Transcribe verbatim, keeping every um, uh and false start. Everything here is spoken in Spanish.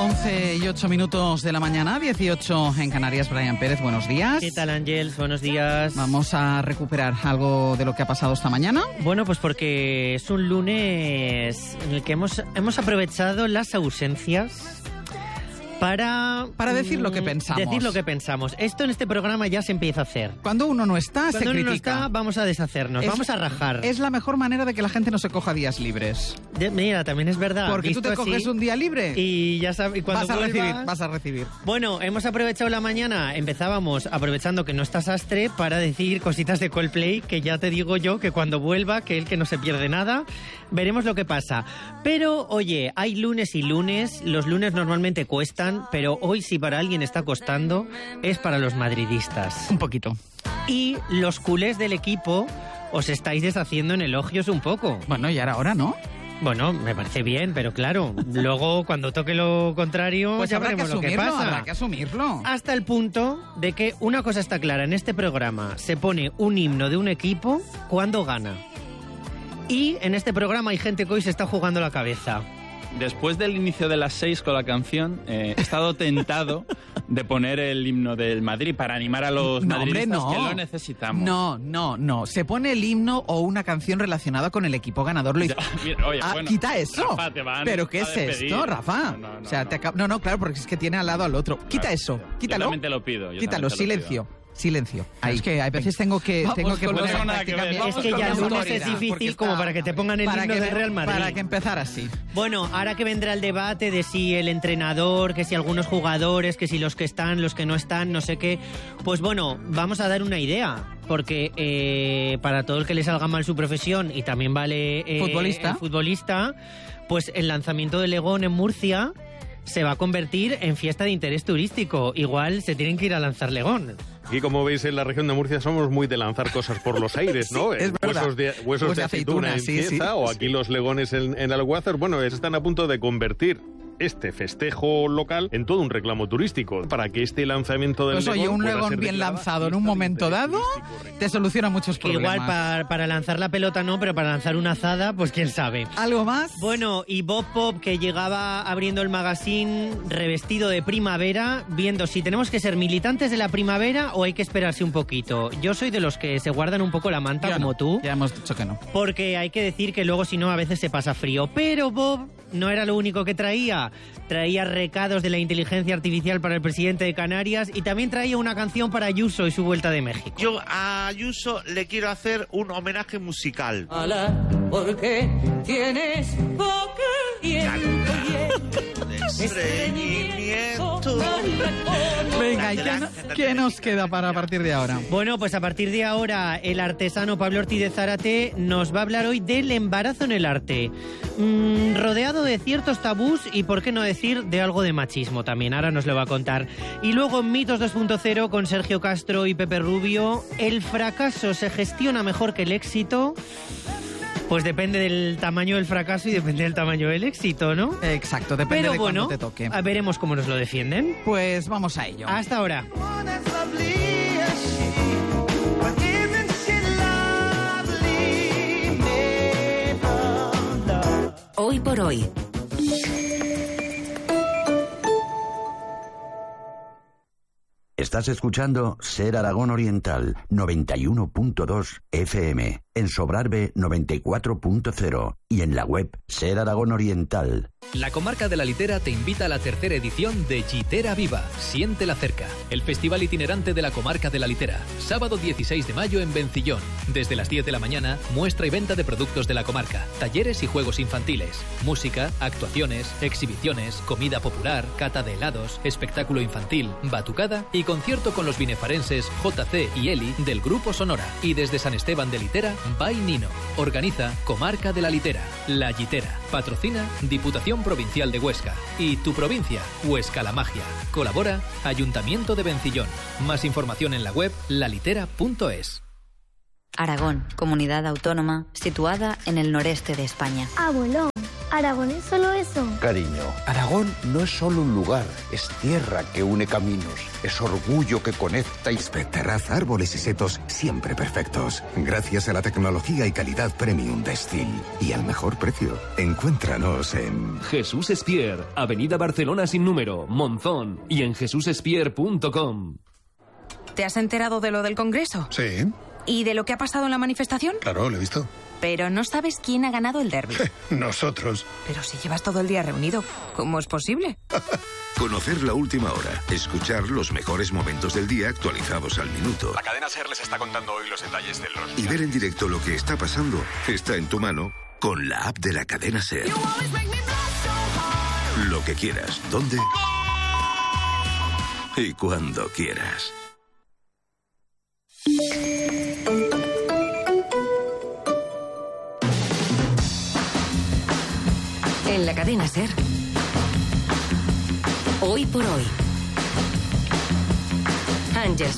once y ocho minutos de la mañana, dieciocho en Canarias. Brian Pérez, buenos días. ¿Qué tal, Ángel? Buenos días. Vamos a recuperar algo de lo que ha pasado esta mañana. Bueno, pues porque es un lunes en el que hemos, hemos aprovechado las ausencias para... Para decir lo que pensamos. Decir lo que pensamos. Esto en este programa ya se empieza a hacer. Cuando uno no está, Cuando se uno critica. no está, vamos a deshacernos, Es- vamos a rajar. Es la mejor manera de que la gente no se coja días libres. De- mira, también es verdad. Porque tú visto te coges así, un día libre y ya sabes, y cuando vas a vuelvas- recibir, vas a recibir. Bueno, hemos aprovechado la mañana, empezábamos aprovechando que no estás Astre para decir cositas de Coldplay, que ya te digo yo que cuando vuelva, que él que no se pierde nada, veremos lo que pasa. Pero, oye, hay lunes y lunes, los lunes normalmente cuestan, pero hoy si para alguien está costando, es para los madridistas. Un poquito. Y los culés del equipo os estáis deshaciendo en elogios un poco. Bueno, y ahora, ahora ¿no? Bueno, me parece bien, pero claro, luego cuando toque lo contrario, Pues ya habrá que veremos lo que asumirlo, pasa. habrá que asumirlo. Hasta el punto de que una cosa está clara, en este programa se pone un himno de un equipo cuando gana. Y en este programa hay gente que hoy se está jugando la cabeza. Después del inicio de las seis con la canción, eh, he estado tentado de poner el himno del Madrid para animar a los No, hombre, madridistas no. que lo necesitamos. No, no, no. Se pone el himno o una canción relacionada con el equipo ganador. Lo hizo. Ya, mira, oye, Ah, bueno, quita eso. Rafa, te van ¿Pero qué a es despedir. esto, Rafa? No, no, no, o sea, no. te acab- no, no, claro, porque es que tiene al lado al otro. Quita Claro, eso, yo quítalo. también te lo pido. yo Quítalo, también te lo silencio. pido. Silencio. Ahí. Es que a veces tengo que, Vamos tengo que con poner no tengo en nada que práctica ver. mi Vamos Es que con ya la el lunes autoridad, es difícil porque como está- para que te pongan el para himno que del me- Real Madrid. Para que empezar así. Bueno, ahora que vendrá el debate de si el entrenador, que si algunos jugadores, que si los que están, los que no están, no sé qué, pues bueno, vamos a dar una idea. Porque eh, para todo el que le salga mal su profesión, y también vale eh, Futbolista. el futbolista, pues el lanzamiento de Legón en Murcia se va a convertir en fiesta de interés turístico. Igual se tienen que ir a lanzar Legón. Aquí, como veis, en la región de Murcia somos muy de lanzar cosas por los aires, ¿no? Sí, es verdad. Huesos de, huesos de aceituna en sí, sí. Cieza, o aquí los legones en, en Alguazar. Bueno, están a punto de convertir este festejo local en todo un reclamo turístico para que este lanzamiento del Pues oye, legón un pueda legón ser bien declarada lanzado en fiesta un de momento interés dado turístico. te soluciona muchos Que problemas. igual para, para lanzar la pelota no, pero para lanzar una azada, pues quién sabe. ¿Algo más? Bueno, y Bob Pop, que llegaba abriendo el magazine revestido de primavera, viendo si tenemos que ser militantes de la primavera o hay que esperarse un poquito. Yo soy de los que se guardan un poco la manta, Ya como no, tú, Ya hemos dicho que no. porque hay que decir que luego si no a veces se pasa frío. Pero Bob no era lo único que traía. Traía recados de la inteligencia artificial para el presidente de Canarias y también traía una canción para Ayuso y su vuelta de México. Yo a Ayuso le quiero hacer un homenaje musical. Ala, porque tienes poca viento y Estreñimiento. Venga, ¿y qué, no- qué nos queda para a partir de ahora? Bueno, pues a partir de ahora el artesano Pablo Ortiz de Zárate nos va a hablar hoy del embarazo en el arte. Mm, rodeado de ciertos tabús y, por qué no decir, de algo de machismo también. Ahora nos lo va a contar. Y luego en Mitos dos punto cero con Sergio Castro y Pepe Rubio, ¿el fracaso se gestiona mejor que el éxito? Pues depende del tamaño del fracaso y depende del tamaño del éxito, ¿no? Exacto, depende Pero de bueno, cuándo te toque. a- veremos cómo nos lo defienden. Pues vamos a ello. Hasta ahora. Hoy por hoy. Estás escuchando Ser Aragón Oriental noventa y uno punto dos F M, en Sobrarbe noventa y cuatro punto cero y en la web Ser Aragón Oriental. La Comarca de la Litera te invita a la tercera edición de Gitera Viva, Siéntela cerca, el festival itinerante de la Comarca de la Litera. Sábado dieciséis de mayo en Vencillón. Desde las diez de la mañana, muestra y venta de productos de la comarca, talleres y juegos infantiles, música, actuaciones, exhibiciones, comida popular, cata de helados, espectáculo infantil, batucada y concierto con los binefarenses J C y Eli del Grupo Sonora. Y desde San Esteban de Litera, By Nino. Organiza Comarca de la Litera, La Gitera. Patrocina Diputación Provincial de Huesca. Y tu provincia, Huesca la Magia. Colabora Ayuntamiento de Vencillón. Más información en la web lalitera punto es. Aragón, comunidad autónoma situada en el noreste de España. Abuelo, ¿Aragón es solo eso? Cariño, Aragón no es solo un lugar, es tierra que une caminos, es orgullo que conecta y... Terraza, árboles y setos siempre perfectos, gracias a la tecnología y calidad premium de Steel y al mejor precio. Encuéntranos en... Jesús Espier, Avenida Barcelona sin número, Monzón y en jesús espier punto com. ¿Te has enterado de lo del Congreso? Sí. ¿Y de lo que ha pasado en la manifestación? Claro, lo he visto. Pero no sabes quién ha ganado el derbi. Nosotros. Pero si llevas todo el día reunido, ¿cómo es posible? Conocer la última hora, escuchar los mejores momentos del día actualizados al minuto. La cadena SER les está contando hoy los detalles de los... Y ver en directo lo que está pasando está en tu mano con la app de la cadena SER. Lo que quieras, dónde y cuando quieras. En la cadena SER. Hoy por hoy. Ángels